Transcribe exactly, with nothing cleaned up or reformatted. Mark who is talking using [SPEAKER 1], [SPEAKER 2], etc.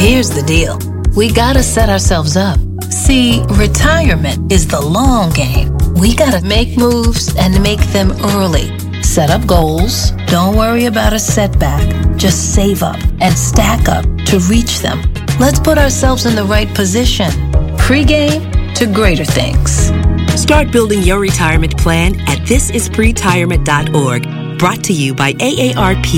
[SPEAKER 1] Here's the deal. We gotta set ourselves up. See, retirement is the long game. We gotta make moves and make them early. Set up goals. Don't worry about a setback. Just save up and stack up to reach them. Let's put ourselves in the right position. Pre-game to greater things.
[SPEAKER 2] Start building your retirement plan at this is pretirement dot org. Brought to you by A A R P.